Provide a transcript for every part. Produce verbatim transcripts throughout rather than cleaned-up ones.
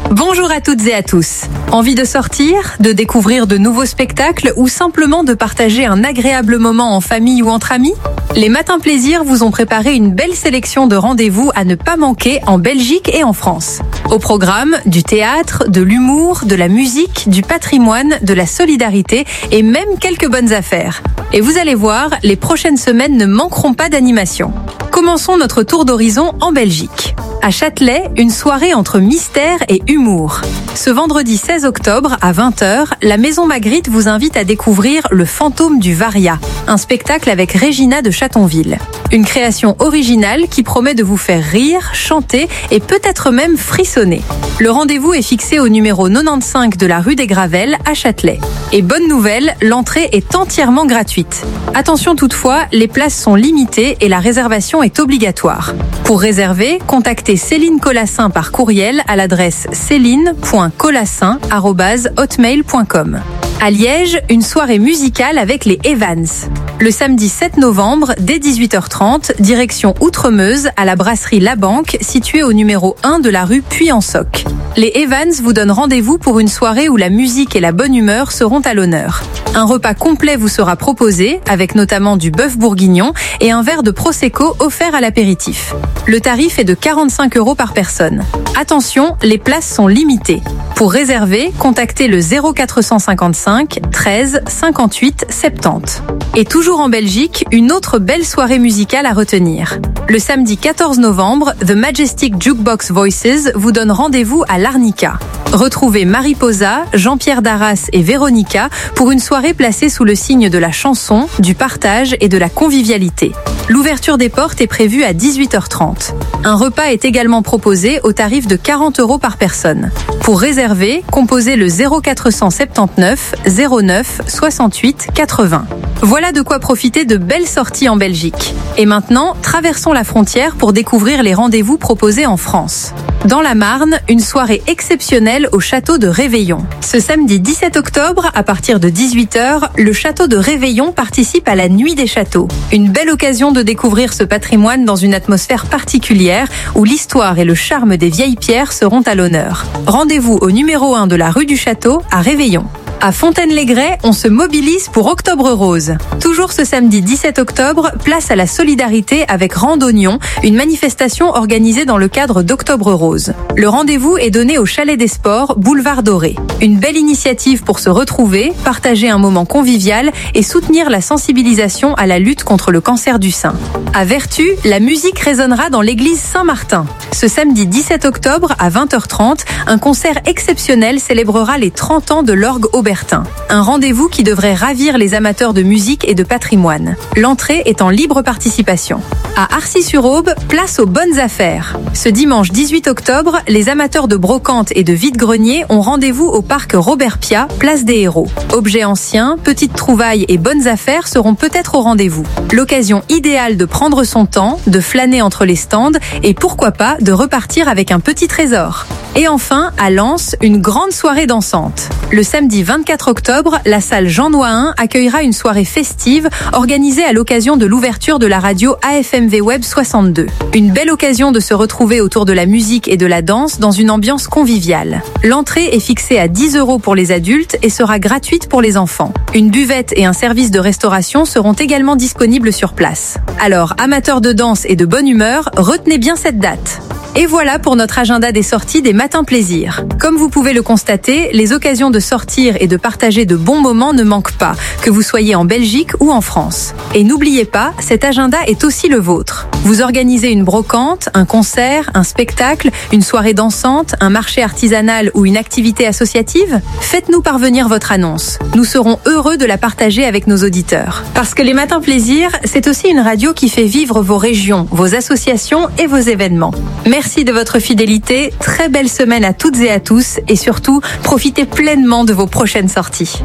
Bonjour à toutes et à tous. Envie de sortir, de découvrir de nouveaux spectacles ou simplement de partager un agréable moment en famille ou entre amis ? Les Matins Plaisir vous ont préparé une belle sélection de rendez-vous à ne pas manquer en Belgique et en France. Au programme, du théâtre, de l'humour, de la musique, du patrimoine, de la solidarité et même quelques bonnes affaires. Et vous allez voir, les prochaines semaines ne manqueront pas d'animation. Commençons notre tour d'horizon en Belgique. À Châtelet, une soirée entre mystère et humour. Ce vendredi seize octobre à vingt heures, la Maison Magritte vous invite à découvrir Le Fantôme du Varia, un spectacle avec Régina de Châtonville. Une création originale qui promet de vous faire rire, chanter et peut-être même frissonner. Le rendez-vous est fixé au numéro quatre-vingt-quinze de la rue des Gravelles à Châtelet. Et bonne nouvelle, l'entrée est entièrement gratuite. Attention toutefois, les places sont limitées et la réservation est obligatoire. Pour réserver, contactez Céline Colassin par courriel à l'adresse céline point colassin arobase hotmail point com. À Liège, une soirée musicale avec les Evans. Le samedi sept novembre, dès dix-huit heures trente, direction Outremeuse à la brasserie La Banque, située au numéro un de la rue Puy-en-Soc. Les Evans vous donnent rendez-vous pour une soirée où la musique et la bonne humeur seront à l'honneur. Un repas complet vous sera proposé, avec notamment du bœuf bourguignon et un verre de Prosecco offert à l'apéritif. Le tarif est de quarante-cinq euros par personne. Attention, les places sont limitées. Pour réserver, contactez le zéro quatre cent cinquante-cinq treize cinquante-huit soixante-dix. Et toujours en Belgique, une autre belle soirée musicale à retenir. Le samedi quatorze novembre, The Majestic Jukebox Voices vous donne rendez-vous à l'Arnica. Retrouvez Mariposa, Jean-Pierre Darras et Véronica pour une soirée placée sous le signe de la chanson, du partage et de la convivialité. L'ouverture des portes est prévue à dix-huit heures trente. Un repas est également proposé au tarif de quarante euros par personne. Pour réserver, composez le zéro quatre cent soixante-dix-neuf zéro neuf soixante-huit quatre-vingts. Voilà de quoi profiter de belles sorties en Belgique. Et maintenant, traversons la frontière pour découvrir les rendez-vous proposés en France. Dans la Marne, une soirée exceptionnelle au château de Réveillon. Ce samedi dix-sept octobre, à partir de dix-huit heures, le château de Réveillon participe à la Nuit des Châteaux. Une belle occasion de découvrir ce patrimoine dans une atmosphère particulière où l'histoire et le charme des vieilles pierres seront à l'honneur. Rendez-vous au numéro un de la rue du Château à Réveillon. À Fontaine-les-Grais, on se mobilise pour Octobre Rose. Toujours ce samedi dix-sept octobre, place à la solidarité avec Randonnion, une manifestation organisée dans le cadre d'Octobre Rose. Le rendez-vous est donné au Chalet des Sports, boulevard Doré. Une belle initiative pour se retrouver, partager un moment convivial et soutenir la sensibilisation à la lutte contre le cancer du sein. À Vertu, la musique résonnera dans l'église Saint-Martin. Ce samedi dix-sept octobre à vingt heures trente, un concert exceptionnel célébrera les trente ans de l'orgue Aubert. Un rendez-vous qui devrait ravir les amateurs de musique et de patrimoine. L'entrée est en libre participation. À Arcis-sur-Aube, place aux bonnes affaires. Ce dimanche dix-huit octobre, les amateurs de brocante et de vide-grenier ont rendez-vous au parc Robert Piat, place des Héros. Objets anciens, petites trouvailles et bonnes affaires seront peut-être au rendez-vous. L'occasion idéale de prendre son temps, de flâner entre les stands et pourquoi pas de repartir avec un petit trésor. Et enfin, à Lens, une grande soirée dansante. Le samedi vingt-quatre octobre, la salle Jean Nohain accueillera une soirée festive organisée à l'occasion de l'ouverture de la radio A F M V Web soixante-deux. Une belle occasion de se retrouver autour de la musique et de la danse dans une ambiance conviviale. L'entrée est fixée à dix euros pour les adultes et sera gratuite pour les enfants. Une buvette et un service de restauration seront également disponibles sur place. Alors, amateurs de danse et de bonne humeur, retenez bien cette date. Et voilà pour notre agenda des sorties des Matins Plaisir. Comme vous pouvez le constater, les occasions de sortir et de partager de bons moments ne manquent pas, que vous soyez en Belgique ou en France. Et n'oubliez pas, cet agenda est aussi le vôtre. Vous organisez une brocante, un concert, un spectacle, une soirée dansante, un marché artisanal ou une activité associative ? Faites-nous parvenir votre annonce. Nous serons heureux de la partager avec nos auditeurs. Parce que les Matins Plaisir, c'est aussi une radio qui fait vivre vos régions, vos associations et vos événements. Merci de votre fidélité, très belle semaine à toutes et à tous et surtout, profitez pleinement de vos prochaines sorties.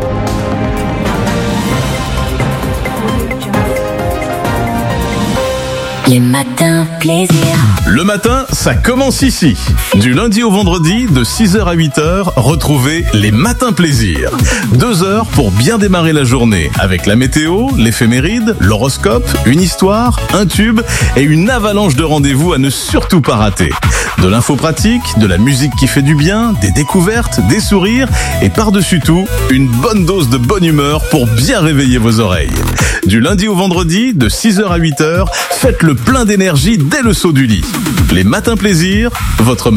Les matins plaisir. Le matin, ça commence ici. Du lundi au vendredi, de six heures à huit heures, retrouvez les matins plaisir. Deux heures pour bien démarrer la journée avec la météo, l'éphéméride, l'horoscope, une histoire, un tube et une avalanche de rendez-vous à ne surtout pas rater. De l'info pratique, de la musique qui fait du bien, des découvertes, des sourires et par-dessus tout, une bonne dose de bonne humeur pour bien réveiller vos oreilles. Du lundi au vendredi, de six heures à huit heures, faites le plein d'énergie dès le saut du lit. Les matins plaisir, votre